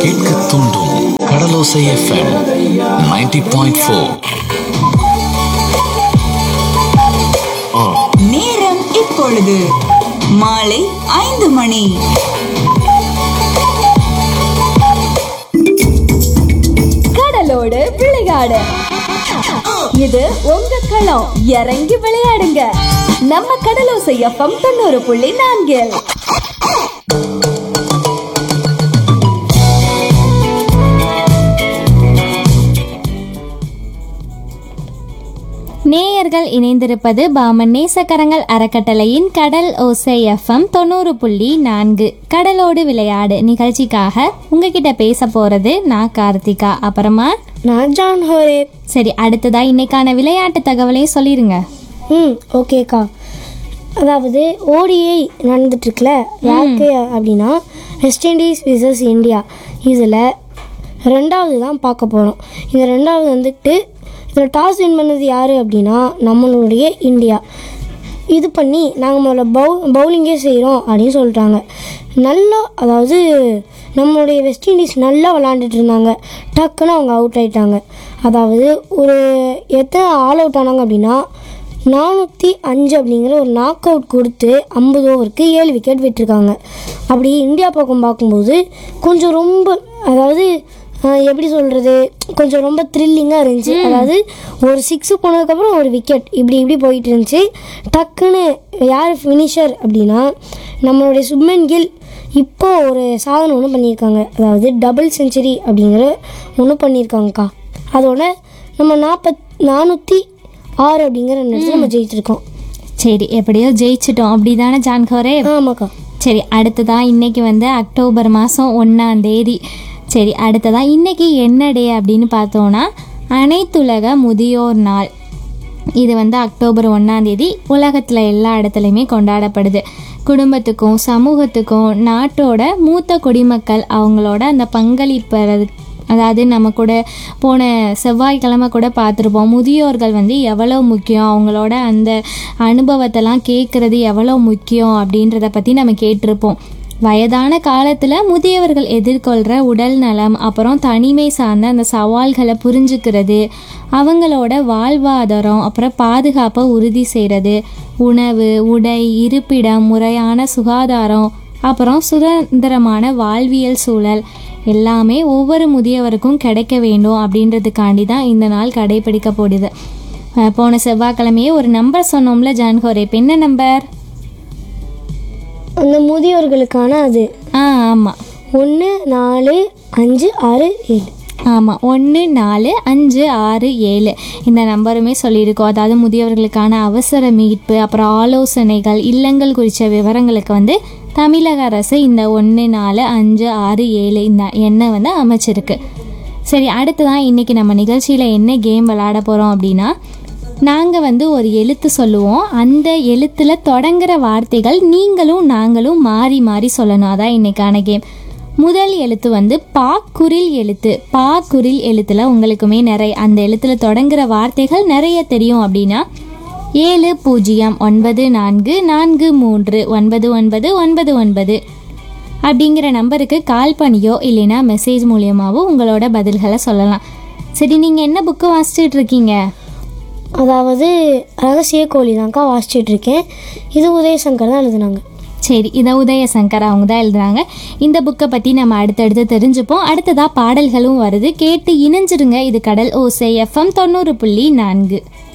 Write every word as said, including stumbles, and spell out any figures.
கேட்க தூண்டும் கடலோசை FM ninety point four. நேரம் இப்பொழுது மாலை ஐந்து மணி. கடலோடு விளையாடு, இது உங்க களம். இறங்கி விளையாடுங்க, நம்ம கடலோசை எஃப்எம் தொண்ணூறு புள்ளி நான்கில். நேயர்கள் இணைந்திருப்பது பாமன் நேசக்கரங்கள் அறக்கட்டளையின் கடல் ஓசை எஃப்எம் தொண்ணூறு புள்ளி நான்கு கடலோடு விளையாடு நிகழ்ச்சிக்காக உங்ககிட்ட பேச போறது நான் கார்த்திகா, அப்புறமா நான் ஜான் ஹோரே. சரி, அடுத்ததா இன்னைக்கான விளையாட்டு தகவலையும் சொல்லிருங்க. ம் ஓகேக்கா. அதாவது ஓடிஐ நடந்துட்டுருக்குல, யாருக்கு அப்படின்னா வெஸ்ட் இண்டீஸ் விசஸ் இந்தியா. இதில் ரெண்டாவது தான் பார்க்க போகிறோம். இந்த ரெண்டாவது வந்துட்டு இதில் டாஸ் வின் பண்ணது யார் அப்படின்னா நம்மளுடைய இந்தியா. இது பண்ணி நாங்கள் முதல்ல பவு பவுலிங்கே செய்கிறோம் அப்படின்னு சொல்லிட்டாங்க. நல்லா, அதாவது நம்மளுடைய வெஸ்ட் இண்டீஸ் நல்லா விளாண்டுட்டு இருந்தாங்க. டக்குன்னு அவங்க அவுட் ஆகிட்டாங்க. அதாவது ஒரு எத்தனை ஆல் அவுட் ஆனாங்க அப்படின்னா நானூற்றி அஞ்சு அப்படிங்கிற ஒரு நாக் அவுட் கொடுத்து ஐம்பது ஓவருக்கு ஏழு விக்கெட் விட்டுருக்காங்க. அப்படி இந்தியா பக்கம் பார்க்கும்போது கொஞ்சம் ரொம்ப, அதாவது எப்படி சொல்கிறது, கொஞ்சம் ரொம்ப த்ரில்லிங்காக இருந்துச்சு. அதாவது ஒரு சிக்ஸு போனதுக்கப்புறம் ஒரு விக்கெட் இப்படி இப்படி போயிட்டு இருந்துச்சு. டக்குன்னு யார் ஃபினிஷர் அப்படின்னா நம்மளுடைய சுப்மன் கில் இப்போ ஒரு சாதனை ஒன்று பண்ணியிருக்காங்க. அதாவது டபுள் செஞ்சுரி அப்படிங்கிற ஒன்று பண்ணியிருக்காங்கக்கா. அதோட நம்ம நாற்பத் நானூற்றி ஆறு அப்படிங்கிற நேரத்தில் நம்ம ஜெயிச்சிருக்கோம். சரி, எப்படியோ ஜெயிச்சிட்டோம் அப்படிதானே ஜான்கோரே? ஆமாக்கா. சரி, அடுத்ததான் இன்னைக்கு வந்து அக்டோபர் மாதம் ஒன்றாம் தேதி. சரி, அடுத்ததான் இன்னைக்கு என்ன டே அப்படின்னு பார்த்தோன்னா அனைத்துலக முதியோர் நாள். இது வந்து அக்டோபர் ஒன்றாம் தேதி உலகத்தில் எல்லா இடத்துலையுமே கொண்டாடப்படுது. குடும்பத்துக்கும் சமூகத்துக்கும் நாட்டோட மூத்த குடிமக்கள் அவங்களோட அந்த பங்களிப்பு, அதாவது நம்ம கூட போன செவ்வாய்க்கிழமை கூட பார்த்துருப்போம், முதியோர்கள் வந்து எவ்வளோ முக்கியம், அவங்களோட அந்த அனுபவத்தெல்லாம் கேட்குறது எவ்வளோ முக்கியம் அப்படின்றத பற்றி நம்ம கேட்டிருப்போம். வயதான காலத்தில் முதியவர்கள் எதிர்கொள்கிற உடல் நலம், அப்புறம் தனிமை சார்ந்த அந்த சவால்களை புரிஞ்சுக்கிறது, அவங்களோட வாழ்வாதாரம், அப்புறம் பாதுகாப்பை உறுதி செய்கிறது, உணவு, உடை, இருப்பிடம், முறையான சுகாதாரம், அப்புறம் சுதந்திரமான வாழ்வியல் சூழல் எல்லாமே ஒவ்வொரு முதியவருக்கும் கிடைக்க வேண்டும் அப்படின்றதுக்காண்டி தான் இந்த நாள் கடைபிடிக்கப்படுது. போன செவ்வாய்க்கிழமையே ஒரு நம்பர் சொன்னோம்ல ஜான்கோரே, இப்போ என்ன நம்பர்? அந்த முதியோர்களுக்கான அது ஆ ஆமாம், ஒன்று நாலு அஞ்சு ஆறு ஏழு. ஆமாம், ஒன்று நாலு அஞ்சு ஆறு ஏழு இந்த நம்பருமே சொல்லியிருக்கோம். அதாவது முதியவர்களுக்கான அவசர மீட்பு, அப்புறம் ஆலோசனைகள், இல்லங்கள் குறித்த விவரங்களுக்கு வந்து தமிழக அரசு இந்த ஒன்று நாலு அஞ்சு ஆறு ஏழு இந்த எண்ணை வந்து அமைச்சிருக்கு. சரி, அடுத்ததான் இன்றைக்கி நம்ம நிகழ்ச்சியில் என்ன கேம் விளையாட போகிறோம் அப்படின்னா, நாங்கள் வந்து ஒரு எழுத்து சொல்லுவோம். அந்த எழுத்தில் தொடங்குகிற வார்த்தைகள் நீங்களும் நாங்களும் மாறி மாறி சொல்லணும். அதான் இன்றைக்கான கேம். முதல் எழுத்து வந்து பா குரில் எழுத்து. பா குரில் எழுத்தில் உங்களுக்குமே நிறைய அந்த எழுத்தில் தொடங்குகிற வார்த்தைகள் நிறைய தெரியும் அப்படின்னா ஏழு பூஜ்ஜியம் ஒன்பது நான்கு நான்கு மூன்று ஒன்பது ஒன்பது ஒன்பது ஒன்பது அப்படிங்கிற நம்பருக்கு கால் பண்ணியோ இல்லைன்னா மெசேஜ் மூலியமாகவோ உங்களோட பதில்களை சொல்லலாம். சரி, நீங்கள் என்ன புக்கு வாசிச்சுட்டு இருக்கீங்க? அதாவது ரகசிய கோழி தான்க்கா வாசிச்சுட்டு இருக்கேன். இது உதயசங்கர் தான் எழுதுனாங்க. சரி, இதை உதயசங்கர் அவங்க தான் எழுதுறாங்க. இந்த புக்கை பற்றி நம்ம அடுத்தடுத்து தெரிஞ்சுப்போம். அடுத்ததாக பாடல்களும் வருது, கேட்டு இணைஞ்சிருங்க. இது கடல் ஓசை எஃப்எம் தொண்ணூறு புள்ளி நான்கு.